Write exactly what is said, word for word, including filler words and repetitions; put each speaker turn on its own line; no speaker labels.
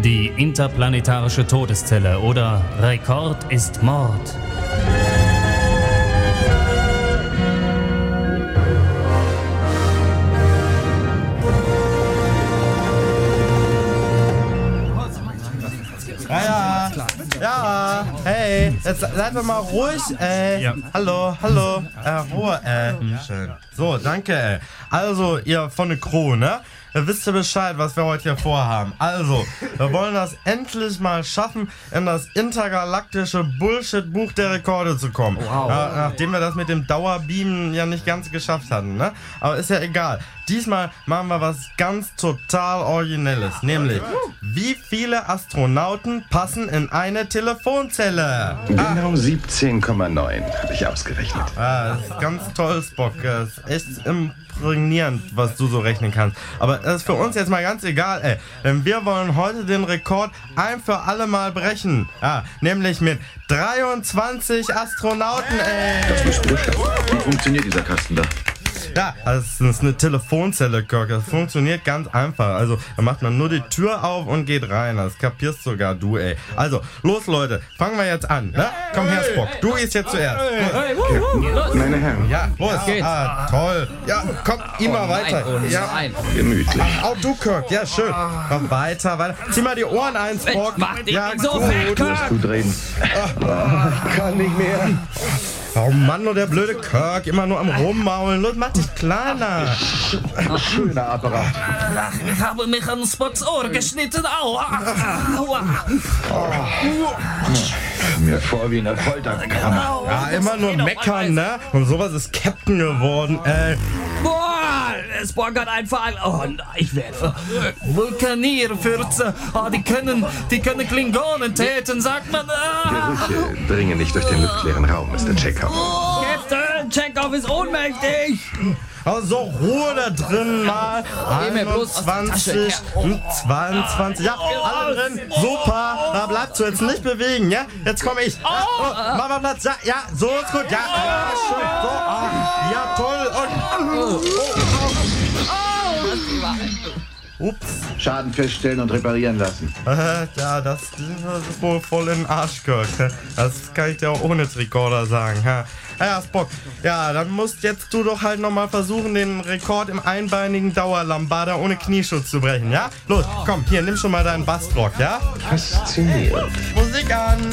Die interplanetarische Todeszelle oder Rekord ist Mord.
Ja, ja, ja, hey, jetzt seid doch mal ruhig, ey.
Ja.
Hallo, hallo, äh, Ruhe, äh. Schön. So, danke, ey. Also, ihr von der Crew, ne? Ihr wisst ja Bescheid, was wir heute hier vorhaben. Also, wir wollen das endlich mal schaffen, in das intergalaktische Bullshit-Buch der Rekorde zu kommen.
Wow.
Ja, nachdem wir das mit dem Dauerbeamen ja nicht ganz geschafft hatten, ne? Aber ist ja egal. Diesmal machen wir was ganz total Originelles. Nämlich, wie viele Astronauten passen in eine Telefonzelle?
Genau siebzehn Komma neun habe ich ausgerechnet.
Ah, das ist ganz toll, Spock. Das ist echt imprägnierend, was du so rechnen kannst. Aber das ist für uns jetzt mal ganz egal, ey. Denn wir wollen heute den Rekord ein für alle Mal brechen. Ja, nämlich mit dreiundzwanzig Astronauten, ey.
Das müssen wir schaffen. Wie funktioniert dieser Kasten da?
Ja, das ist eine Telefonzelle, Kirk. Das funktioniert ganz einfach. Also, da macht man nur die Tür auf und geht rein. Das kapierst sogar du, ey. Also, los, Leute. Fangen wir jetzt an, ne? Komm her, Spock. Du gehst jetzt zuerst.
Meine Herren,
Ja, los.
geht's.
Ah, toll. Ja, komm, immer weiter. Ja.
gemütlich.
Auch du, Kirk. Ja, schön. Komm, weiter, weiter. Zieh mal die Ohren ein, Spock.
Mach dich
Ja,
nicht so
gut.
fett, Kirk.
Gut reden. Ich kann nicht mehr.
Oh Mann, nur der blöde Kirk. Immer nur am Rummaulen. Los, mach dich kleiner.
Schöner Apparat.
Ich habe mich an Spocks Ohr geschnitten. Aua. Aua.
Mir vor wie eine Folterkammer.
Ja, immer nur meckern, ne? Und sowas ist Captain geworden, ey.
Boah, Spock hat einfach... Oh nein, ich werde... Vulkanierfürze. Oh, die können... Die können Klingonen töten, sagt man. Ah.
Gerüche dringen nicht durch den luftleeren Raum, Mister Chekhov.
Captain, Chekhov ist ohnmächtig.
Also Ruhe da drin mal.
Geh mir bloß aus der Tasche,
einundzwanzig, zweiundzwanzig, ja, alle drin. Super, da bleibst du jetzt nicht bewegen, ja? Jetzt komme ich. Ja, oh, mach mal Platz, ja, ja, so ist gut, ja, ja, schön, so, ah, ja, toll. Und, ups,
Schaden feststellen und reparieren lassen.
äh, ja, das ist wohl voll in den Arsch, Kirk. Das kann ich dir auch ohne Rekorder sagen, ja. Ja, Spock, ja, dann musst jetzt du doch halt nochmal versuchen, den Rekord im einbeinigen Dauerlambada ohne Knieschutz zu brechen, ja? Los, komm, hier, nimm schon mal deinen Bastrock, ja?
Faszinierend.
Musik an!